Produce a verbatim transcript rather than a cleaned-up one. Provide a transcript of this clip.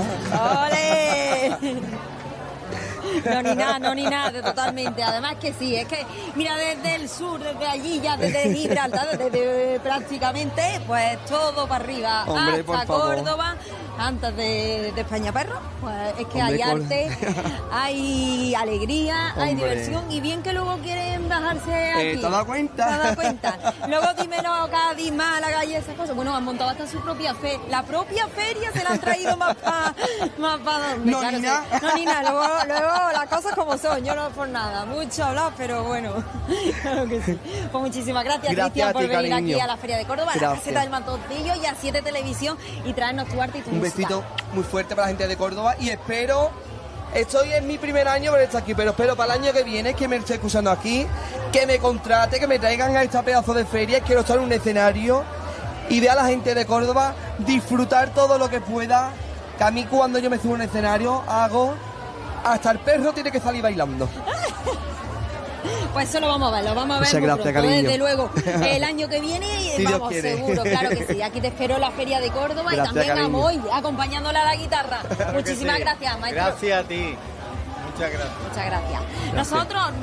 ¡Ole! No, ni nada, no, ni nada, totalmente. Además que sí, es que, mira, desde el sur, desde allí, ya desde Gibraltar, desde prácticamente, pues todo para arriba, Hombre, hasta por Córdoba, antes de, de España Perro, pues es que Hombre, hay Cor- arte, hay alegría, hay Hombre. diversión, y bien que luego quieren bajarse aquí. Eh, ¿te has dado cuenta? ¿Te has dado cuenta? Luego dímelo, Cádiz, Málaga y esas cosas. Bueno, han montado hasta su propia fe. La propia feria se la han traído más para más pa dónde. No, Claro, ni sí. nada. No, ni nada. Luego, luego las cosas como son. Yo no por nada. Mucho hablar, pero bueno. Claro que sí. Pues muchísimas gracias, Gracias Cristian, a por ti, venir cariño. aquí a la Feria de Córdoba, a la Gracias. caseta del Matoncillo y a siete Televisión y traernos tu arte y tu Un música. besito muy fuerte para la gente de Córdoba y espero, estoy en mi primer año por estar aquí, pero espero para el año que viene que me esté escuchando aquí, que me contrate, que me traigan a esta pedazo de feria, quiero estar en un escenario y ver a la gente de Córdoba disfrutar todo lo que pueda, que a mí cuando yo me subo a un escenario hago, hasta el perro tiene que salir bailando. Pues eso lo vamos a ver, lo vamos a ver Muchas muy gracias, pronto, cariño. desde luego. El año que viene, Si Dios vamos, quiere. seguro, claro que sí. Aquí te espero en la Feria de Córdoba Gracias, y también cariño. a Moy, acompañándole a la guitarra. Claro que Muchísimas sí. gracias, maestro. Gracias a ti. Muchas gracias. Muchas gracias. Nosotros